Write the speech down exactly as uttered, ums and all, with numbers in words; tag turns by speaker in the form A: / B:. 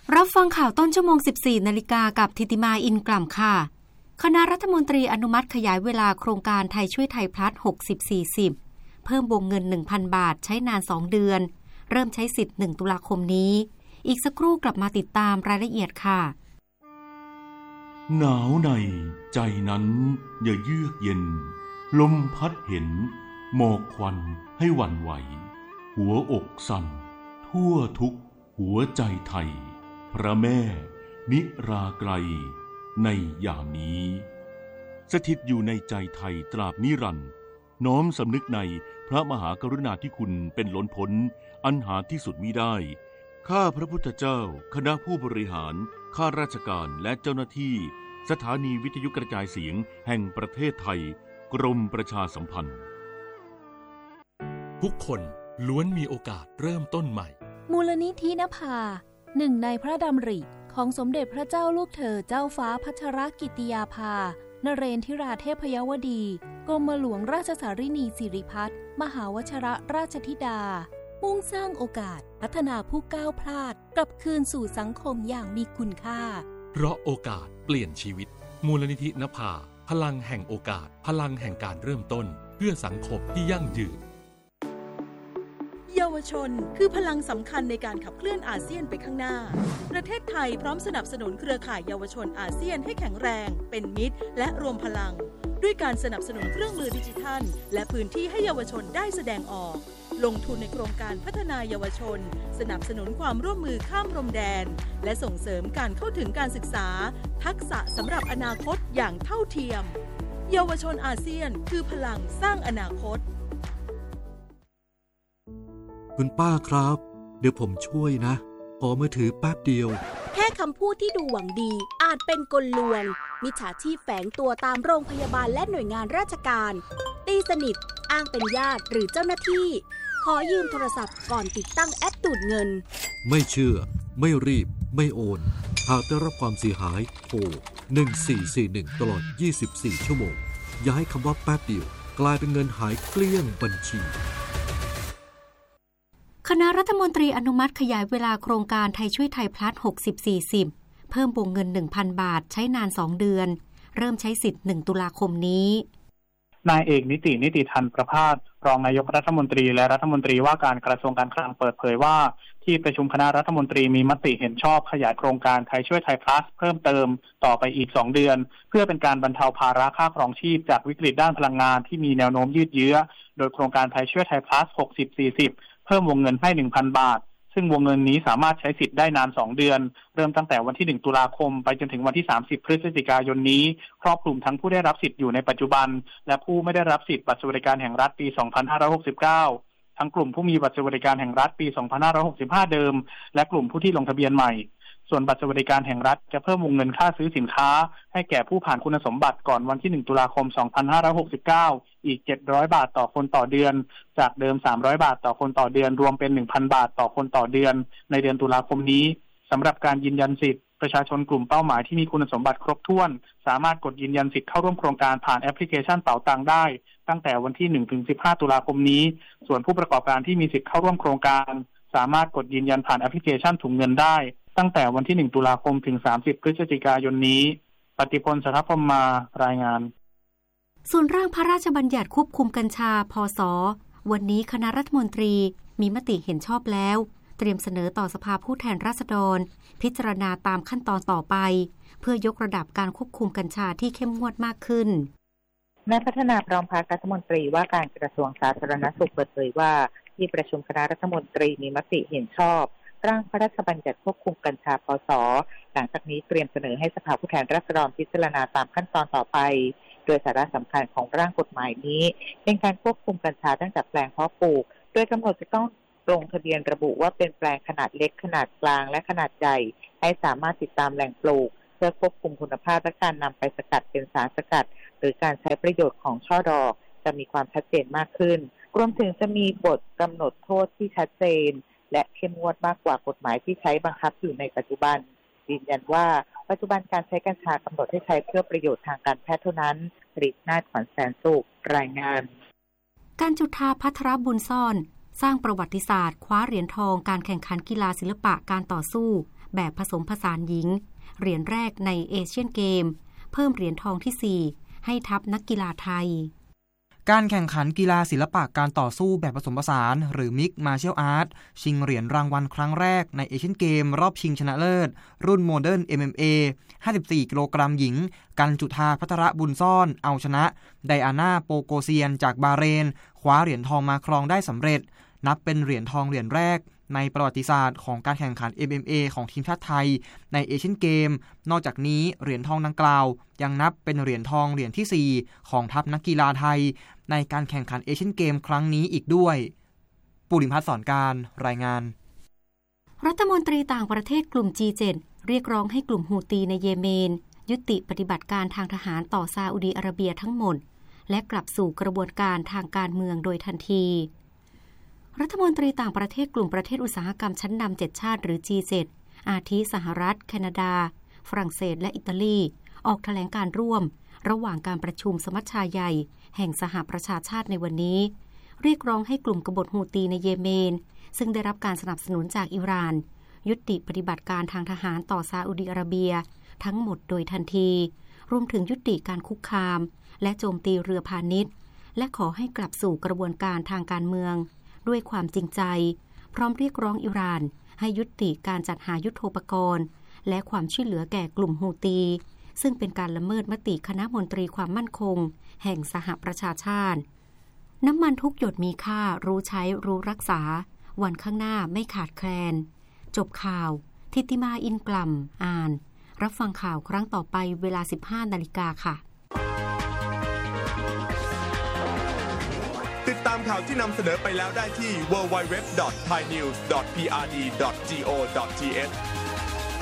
A: รับฟังข่าวต้นชั่วโมง สิบสี่ นาฬิกากับธิติมาอินกล่ำค่ะคณะรัฐมนตรีอนุมัติขยายเวลาโครงการไทยช่วยไทยพลัส หกสิบ สี่สิบ เพิ่มวงเงิน หนึ่งพัน บาทใช้นาน สอง เดือนเริ่มใช้สิทธิ์ หนึ่ง ตุลาคมนี้อีกสักครู่กลับมาติดตามรายละเอียดค่ะ
B: หนาวในใจนั้นอย่าเยือกเย็นลมพัดเห็นหมอกควันให้หวั่นไหวหัวอกสั่นทั่วทุกหัวใจไทยพระแม่นิราไกลในยามนี้สถิตอยู่ในใจไทยตราบนิรันดร์น้อมสำนึกในพระมหากรุณาธิคุณเป็นล้นพ้นอันหาที่สุดมิได้ข้าพระพุทธเจ้าคณะผู้บริหารข้าราชการและเจ้าหน้าที่สถานีวิทยุกระจายเสียงแห่งประเทศไทยกรมประชาสัมพันธ์
C: ทุกคนล้วนมีโอกาสเริ่มต้นใหม่
D: มูลนิธินภาหนึ่งในพระดำริของสมเด็จพระเจ้าลูกเธอเจ้าฟ้าพัชรกิติยาภานเรนทิราเทพยวดีกรมหลวงราชสารินีสิริพัฒน์มหาวชรราชธิดามุ่งสร้างโอกาสพัฒนาผู้ก้าวพลาดกลับคืนสู่สังคมอย่างมีคุณค่า
C: เพราะโอกาสเปลี่ยนชีวิตมูลนิธินภาพลังแห่งโอกาสพลังแห่งการเริ่มต้นเพื่อสังคมที่ยั่งยืน
E: เยาวชนคือพลังสำคัญในการขับเคลื่อนอาเซียนไปข้างหน้าประเทศไทยพร้อมสนับสนุนเครือข่ายเยาวชนอาเซียนให้แข็งแรงเป็นมิตรและรวมพลังด้วยการสนับสนุนเครื่องมือดิจิทัลและพื้นที่ให้เยาวชนได้แสดงออกลงทุนในโครงการพัฒนาเยาวชนสนับสนุนความร่วมมือข้ามพรมแดนและส่งเสริมการเข้าถึงการศึกษาทักษะสำหรับอนาคตอย่างเท่าเทียมเยาวชนอาเซียนคือพลังสร้างอนาคต
F: คุณป้าครับเดี๋ยวผมช่วยนะขอมือถือแป๊บเดียว
G: แค่คำพูดที่ดูหวังดีอาจเป็นกลลวงมิจฉาชีพแฝงตัวตามโรงพยาบาลและหน่วยงานราชการตีสนิทอ้างเป็นญาติหรือเจ้าหน้าที่ขอยืมโทรศัพท์ก่อนติดตั้งแอปดูดเงิน
F: ไม่เชื่อไม่รีบไม่โอนหากได้รับความเสียหายโทรหนึ่งสี่สี่หนึ่งตลอดยี่สิบสี่ชั่วโมงอย่าให้คำว่าแป๊บเดียวกลายเป็นเงินหายเกลี้ยงบัญชี
A: คณะรัฐมนตรีอนุมัติขยายเวลาโครงการไทยช่วยไทยพลัส หกสิบ สี่สิบ เพิ่มวงเงิน หนึ่งพัน บาทใช้นาน สอง เดือนเริ่มใช้สิทธิ์ หนึ่ง ตุลาคมนี้
H: นายเอกนิตินิติธันประภาสรองนายกรัฐมนตรีและรัฐมนตรีว่าการกระทรวงการคลังเปิดเผยว่าที่ประชุมคณะรัฐมนตรีมีมติเห็นชอบขยายโครงการไทยช่วยไทยพลัสเพิ่มเติมต่อไปอีกสองเดือนเพื่อเป็นการบรรเทาภาระค่าครองชีพจากวิกฤตด้านพลังงานที่มีแนวโน้มยืดเยื้อโดยโครงการไทยช่วยไทยพลัส หกสิบ สี่สิบเพิ่มวงเงินให้ หนึ่งพัน บาทซึ่งวงเงินนี้สามารถใช้สิทธิ์ได้นานสองเดือนเริ่มตั้งแต่วันที่หนึ่งตุลาคมไปจนถึงวันที่สามสิบพฤศจิกายนนี้ครอบคลุมทั้งผู้ได้รับสิทธิ์อยู่ในปัจจุบันและผู้ไม่ได้รับสิทธิ์บัตรสวัสดิการแห่งรัฐปีสองพันห้าร้อยหกสิบเก้าทั้งกลุ่มผู้มีบัตรสวัสดิการแห่งรัฐปีสองพันห้าร้อยหกสิบห้าเดิมและกลุ่มผู้ที่ลงทะเบียนใหม่ส่วนบัตรสวัสดิการแห่งรัฐจะเพิ่มวงเงินค่าซื้อสินค้าให้แก่ผู้ผ่านคุณสมบัติก่อนวันที่หนึ่งตุลาคมสองพันห้าร้อยหกสิบเก้าอีกเจ็ดร้อยบาทต่อคนต่อเดือนจากเดิมสามร้อยบาทต่อคนต่อเดือนรวมเป็น หนึ่งพัน บาทต่อคนต่อเดือนในเดือนตุลาคมนี้สำหรับการยืนยันสิทธิ์ประชาชนกลุ่มเป้าหมายที่มีคุณสมบัติครบถ้วนสามารถกดยืนยันสิทธิ์เข้าร่วมโครงการผ่านแอปพลิเคชันเป๋าตังได้ตั้งแต่วันที่หนึ่งถึงสิบห้าตุลาคมนี้ส่วนผู้ประกอบการที่มีสิทธิ์เข้าร่วมโครงการสามารถกดยืนยันผ่านแอปพลิเคชันถุงเงินได้ตั้งแต่วันที่หนึ่งตุลาคมถึงสามสิบพฤศจิกายนนี้ปฏิพล สัทธพรหมมารายงาน
A: ส่วนร่างพระราชบัญญัติควบคุมกัญชาพศวันนี้คณะรัฐมนตรีมีมติเห็นชอบแล้วเตรียมเสนอต่อสภาผู้แทนราษฎรพิจารณาตามขั้นตอนต่อไปเพื่อยกระดับการควบคุมกัญชาที่เข้มงวดมากขึ้น
I: นายพัฒนาพร้อมพัฒน์รัฐมนตรีว่าการกระทรวงสาธารณสุขเปิดเผยว่าที่ประชุมคณะรัฐมนตรีมีมติเห็นชอบร่างพระราชบัญญัติควบคุมกัญชาพศหลังจากนี้เตรียมเสนอให้สภาผู้แทนราษฎรพิจารณาตามขั้นตอนต่อไปโดยสาระสำคัญของร่างกฎหมายนี้เป็นการควบคุมกัญชาตั้งแต่แปลงเพาะปลูกโดยกำหนดจะต้องลงทะเบียนระบุว่าเป็นแปลงขนาดเล็กขนาดกลางและขนาดใหญ่ให้สามารถติดตามแหล่งปลูกเพื่อควบคุมคุณภาพและการนำไปสกัดเป็นสารสกัดหรือการใช้ประโยชน์ของช่อดอกจะมีความชัดเจนมากขึ้นรวมถึงจะมีบทกำหนดโทษที่ชัดเจนและเข้มงวดมากกว่ากฎหมายที่ใช้บังคับอยู่ในปัจจุบันยืนยันว่าปัจจุบันการใช้กัญชากำหนดให้ใช้เพื่อประโยชน์ทางการแพทย์เท่านั้นผลิตนาฏขวัญแสนสุขรายงาน
A: การจุฑาภัทรบุญซ่อนสร้างประวัติศาสตร์คว้าเหรียญทองการแข่งขันกีฬาศิลปะการต่อสู้แบบผสมผสานหญิงเหรียญแรกในเอเชียนเกมเพิ่มเหรียญทองที่สี่ให้ทัพนักกีฬาไทย
J: การแข่งขันกีฬาศิลปะการต่อสู้แบบผสมผสานหรือ Mixed Martial Arts ชิงเหรียญรางวัลครั้งแรกในเอเชียนเกมรอบชิงชนะเลิศรุ่นโมเดิร์น เอ็ม เอ็ม เอ ห้าสิบสี่กิโลกรัมหญิงกันจุธาภัทรบุญซ่อนเอาชนะไดอาน่าโปโกเซียนจากบาห์เรนคว้าเหรียญทองมาครองได้สำเร็จนับเป็นเหรียญทองเหรียญแรกในประวัติศาสตร์ของการแข่งขัน เอ็ม เอ็ม เอ ของทีมชาติไทยในเอเชียนเกมนอกจากนี้เหรียญทองดังกล่าวยังนับเป็นเหรียญทองเหรียญที่สี่ของทัพนักกีฬาไทยในการแข่งขันเอเชียนเกมครั้งนี้อีกด้วยปุริพัฒน์สอนการรายงาน
A: รัฐมนตรีต่างประเทศกลุ่ม จี เจ็ด เรียกร้องให้กลุ่มฮูตีในเยเมนยุติปฏิบัติการทางทหารต่อซาอุดีอาระเบียทั้งหมดและกลับสู่กระบวนการทางการเมืองโดยทันทีรัฐมนตรีต่างประเทศกลุ่มประเทศอุตสาหกรรมชั้นนำเจ็ดชาติหรือ จี เจ็ด อาทิสหรัฐแคนาดาฝรั่งเศสและอิตาลีออกแถลงการร่วมระหว่างการประชุมสมัชชาใหญ่แห่งสหประชาชาติในวันนี้เรียกร้องให้กลุ่มกบฏฮูตีในเยเมนซึ่งได้รับการสนับสนุนจากอิหร่านยุติปฏิบัติการทางทหารต่อซาอุดิอาระเบียทั้งหมดโดยทันทีรวมถึงยุติการคุกคามและโจมตีเรือพาณิชย์และขอให้กลับสู่กระบวนการทางการเมืองด้วยความจริงใจพร้อมเรียกร้องอิหร่านให้ยุติการจัดหายุทโธปกรณ์และความช่วยเหลือแก่กลุ่มฮูตีซึ่งเป็นการละเมิดมติคณะมนตรีความมั่นคงแห่งสหประชาชาติน้ำมันทุกหยดมีค่ารู้ใช้รู้รักษาวันข้างหน้าไม่ขาดแคลนจบข่าวทิติมาอินกล่ำอ่านรับฟังข่าวครั้งต่อไปเวลา สิบห้านาฬิกาค่ะ
K: ติดตามข่าวที่นำเสนอไปแล้วได้ที่ ดับเบิลยู ดับเบิลยู ดับเบิลยู ดอท ไทยนิวส์ ดอท พี อาร์ ดี ดอท จี โอ ดอท ที เอช